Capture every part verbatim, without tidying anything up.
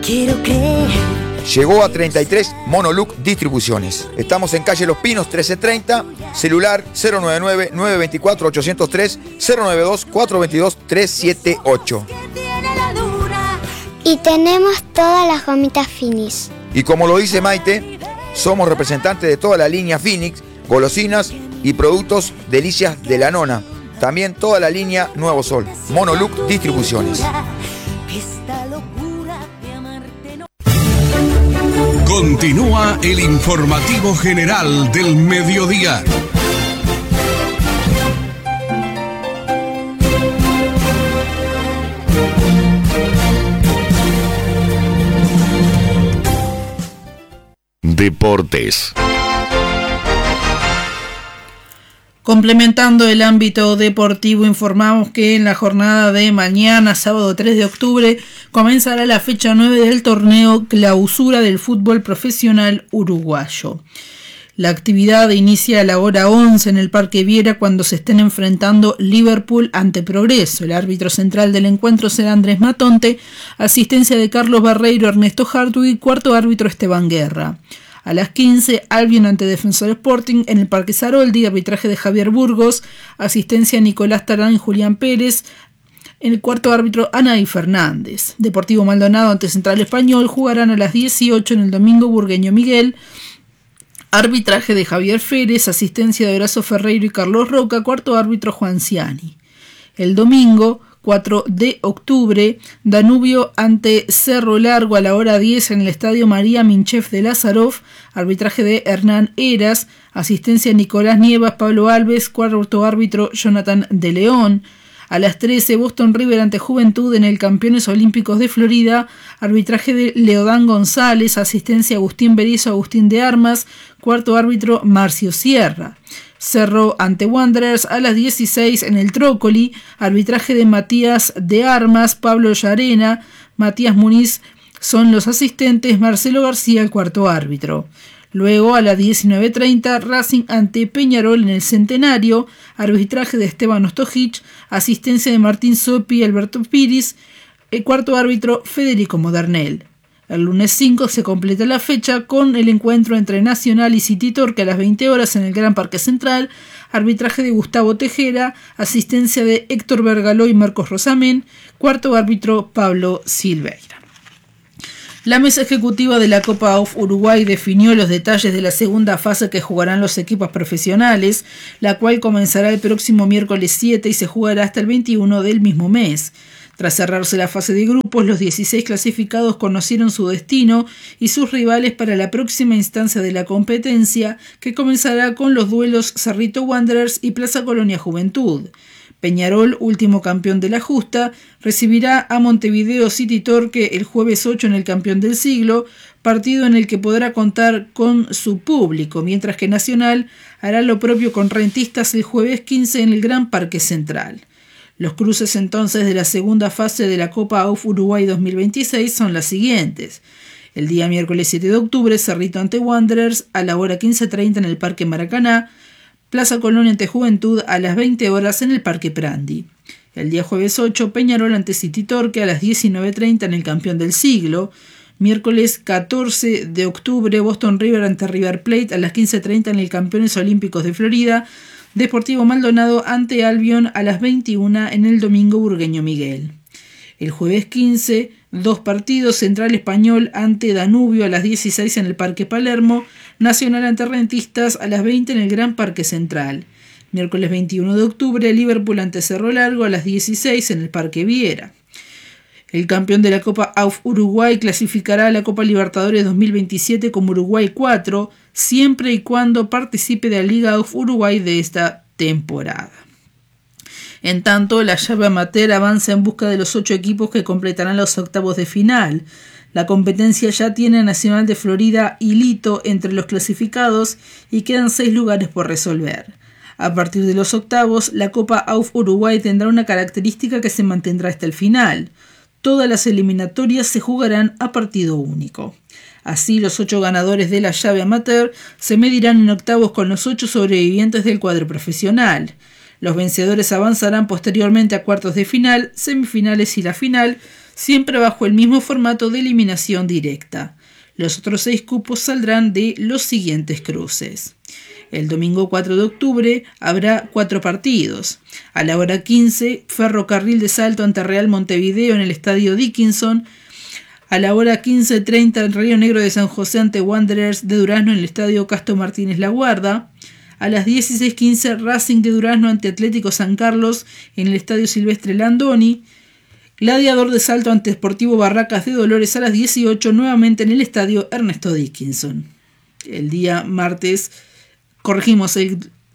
Quiero creer. Llegó a treinta y tres Monoluc Distribuciones. Estamos en calle Los Pinos trece treinta, celular cero nueve nueve, nueve dos cuatro, ocho cero tres, cero nueve dos, cuatro dos dos, tres siete ocho. Y tenemos todas las gomitas Finis. Y como lo dice Maite, somos representantes de toda la línea Phoenix, golosinas y productos Delicias de la Nona. También toda la línea Nuevo Sol. Monoluc Distribuciones. Continúa el informativo general del mediodía. Deportes. Complementando el ámbito deportivo, informamos que en la jornada de mañana, sábado tres de octubre, comenzará la fecha nueve del torneo Clausura del fútbol profesional uruguayo. La actividad inicia a la hora once en el Parque Viera cuando se estén enfrentando Liverpool ante Progreso. El árbitro central del encuentro será Andrés Matonte, asistencia de Carlos Barreiro, Ernesto Hartwig y cuarto árbitro Esteban Guerra. A las quince, Albion ante Defensor Sporting en el Parque Saroldi, arbitraje de Javier Burgos, asistencia Nicolás Tarán y Julián Pérez. En el cuarto árbitro, Anaí Fernández. Deportivo Maldonado ante Central Español jugarán a las dieciocho en el domingo Burgueño Miguel. Arbitraje de Javier Férez, asistencia de Horacio Ferreiro y Carlos Roca, cuarto árbitro Juan Ciani. El domingo cuatro de octubre, Danubio ante Cerro Largo a la hora diez en el Estadio María Minchev de Lázarov, arbitraje de Hernán Heras, asistencia Nicolás Nievas, Pablo Alves, cuarto árbitro Jonathan de León. A las trece, Boston River ante Juventud en el Campeones Olímpicos de Florida, arbitraje de Leodán González, asistencia Agustín Berizo, Agustín de Armas, cuarto árbitro Marcio Sierra. Cerro ante Wanderers a las dieciséis en el Trócoli, arbitraje de Matías de Armas, Pablo Llarena, Matías Muniz son los asistentes, Marcelo García el cuarto árbitro. Luego a las diecinueve treinta, Racing ante Peñarol en el Centenario, arbitraje de Esteban Ostojic, asistencia de Martín Sopi y Alberto Piris, el cuarto árbitro Federico Modernel. El lunes cinco se completa la fecha con el encuentro entre Nacional y City Torque a las veinte horas en el Gran Parque Central, arbitraje de Gustavo Tejera, asistencia de Héctor Bergaló y Marcos Rosamén, cuarto árbitro Pablo Silveira. La mesa ejecutiva de la Copa A U F Uruguay definió los detalles de la segunda fase que jugarán los equipos profesionales, la cual comenzará el próximo miércoles siete y se jugará hasta el veintiuno del mismo mes. Tras cerrarse la fase de grupos, los dieciséis clasificados conocieron su destino y sus rivales para la próxima instancia de la competencia, que comenzará con los duelos Cerrito Wanderers y Plaza Colonia Juventud. Peñarol, último campeón de la justa, recibirá a Montevideo City Torque el jueves ocho en el Campeón del Siglo, partido en el que podrá contar con su público, mientras que Nacional hará lo propio con Rentistas el jueves quince en el Gran Parque Central. Los cruces entonces de la segunda fase de la Copa A U F Uruguay dos mil veintiséis son las siguientes. El día miércoles siete de octubre, Cerrito ante Wanderers a la hora quince treinta en el Parque Maracaná, Plaza Colonia ante Juventud a las veinte horas en el Parque Prandi. El día jueves ocho, Peñarol ante City Torque a las diecinueve treinta en el Campeón del Siglo. Miércoles catorce de octubre, Boston River ante River Plate a las quince treinta en el Campeones Olímpicos de Florida. Deportivo Maldonado ante Albion a las veintiuna en el domingo Burgueño Miguel. El jueves quince, dos partidos, Central Español ante Danubio a las dieciséis en el Parque Palermo, Nacional ante Rentistas a las veinte en el Gran Parque Central. Miércoles veintiuno de octubre, Liverpool ante Cerro Largo a las dieciséis en el Parque Viera. El campeón de la Copa A U F Uruguay clasificará a la Copa Libertadores dos mil veintisiete como Uruguay cuatro, siempre y cuando participe de la Liga A U F Uruguay de esta temporada. En tanto, la llave amateur avanza en busca de los ocho equipos que completarán los octavos de final. La competencia ya tiene a Nacional de Florida y Lito entre los clasificados y quedan seis lugares por resolver. A partir de los octavos, la Copa A U F Uruguay tendrá una característica que se mantendrá hasta el final. Todas las eliminatorias se jugarán a partido único. Así, los ocho ganadores de la llave amateur se medirán en octavos con los ocho sobrevivientes del cuadro profesional. Los vencedores avanzarán posteriormente a cuartos de final, semifinales y la final, siempre bajo el mismo formato de eliminación directa. Los otros seis cupos saldrán de los siguientes cruces. El domingo cuatro de octubre habrá cuatro partidos. A la hora quince, Ferrocarril de Salto ante Real Montevideo en el Estadio Dickinson. A la hora quince treinta, el Río Negro de San José ante Wanderers de Durazno en el Estadio Castro Martínez La Guarda. A las dieciséis quince, Racing de Durazno ante Atlético San Carlos en el Estadio Silvestre Landoni. Gladiador de Salto ante Sportivo Barracas de Dolores a las dieciocho, nuevamente en el Estadio Ernesto Dickinson. El día martes, corregimos, el,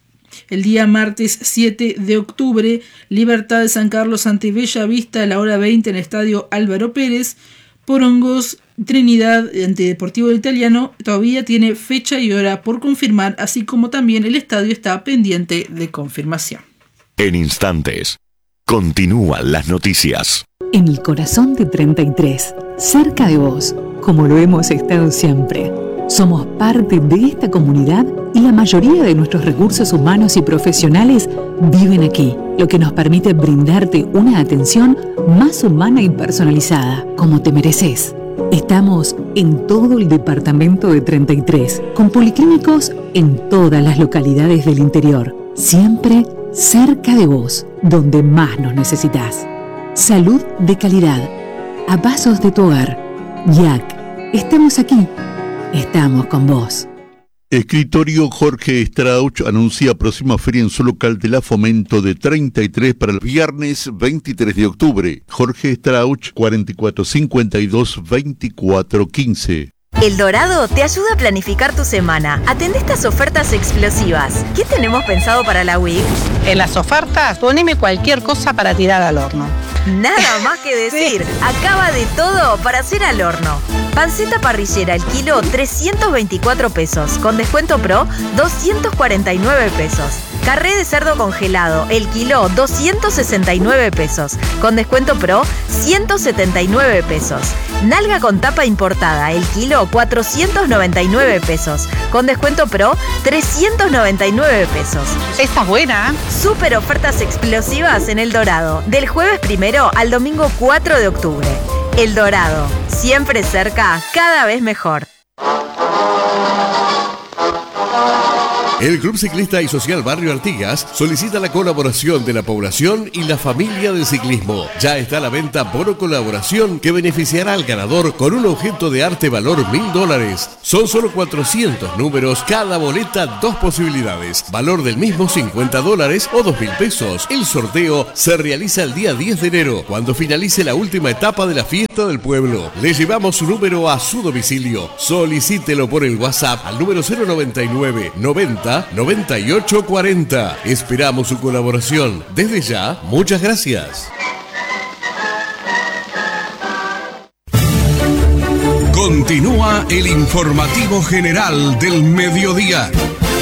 el día martes siete de octubre, Libertad de San Carlos ante Bella Vista a la hora veinte en el Estadio Álvaro Pérez. Porongos Trinidad ante Deportivo Italiano todavía tiene fecha y hora por confirmar, así como también el estadio está pendiente de confirmación. En instantes, continúan las noticias. En el corazón de treinta y tres, cerca de vos, como lo hemos estado siempre. Somos parte de esta comunidad y la mayoría de nuestros recursos humanos y profesionales viven aquí, lo que nos permite brindarte una atención más humana y personalizada, como te mereces. Estamos en todo el departamento de treinta y tres, con policlínicos en todas las localidades del interior, siempre cerca de vos, donde más nos necesitas. Salud de calidad, a pasos de tu hogar. Y A C, estamos aquí, estamos con vos. Escritorio Jorge Strauch anuncia próxima feria en su local de la Fomento de treinta y tres para el viernes veintitrés de octubre. Jorge Strauch, cuarenta y cuatro cincuenta y dos, veinticuatro quince. El Dorado te ayuda a planificar tu semana. Atende estas ofertas explosivas. ¿Qué tenemos pensado para la W I C? En las ofertas, poneme cualquier cosa para tirar al horno. Nada más que decir. Sí. Acaba de todo para hacer al horno. Panceta parrillera el kilo trescientos veinticuatro pesos. Con descuento pro doscientos cuarenta y nueve pesos. Carré de cerdo congelado el kilo doscientos sesenta y nueve pesos. Con descuento pro ciento setenta y nueve pesos. Nalga con tapa importada el kilo cuatrocientos noventa y nueve pesos. Con descuento pro trescientos noventa y nueve pesos. Esta es buena. Super ofertas explosivas en El Dorado. Del jueves primero al domingo cuatro de octubre. El Dorado. Siempre cerca, cada vez mejor. El Club Ciclista y Social Barrio Artigas solicita la colaboración de la población y la familia del ciclismo. Ya está a la venta bono colaboración que beneficiará al ganador con un objeto de arte valor mil dólares. Son solo cuatrocientos números, cada boleta dos posibilidades. Valor del mismo cincuenta dólares o dos mil pesos. El sorteo se realiza el día diez de enero, cuando finalice la última etapa de la fiesta del pueblo. Le llevamos su número a su domicilio. Solicítelo por el WhatsApp al número cero noventa y nueve noventa noventa y ocho cuarenta. Esperamos su colaboración. Desde ya, muchas gracias. Continúa el informativo general del mediodía.